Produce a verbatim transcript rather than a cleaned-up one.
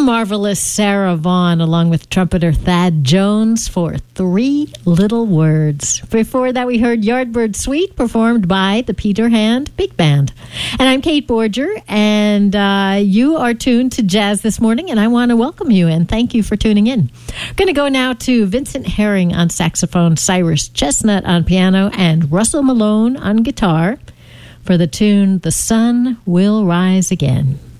marvelous Sarah Vaughan along with trumpeter Thad Jones for Three Little Words. Before that, we heard Yardbird Suite performed by the Peter Hand Big Band. And I'm Kate Borger, and uh, you are tuned to Jazz This Morning, and I want to welcome you and thank you for tuning in. I'm going to go now to Vincent Herring on saxophone, Cyrus Chestnut on piano, and Russell Malone on guitar for the tune The Sun Will Rise Again.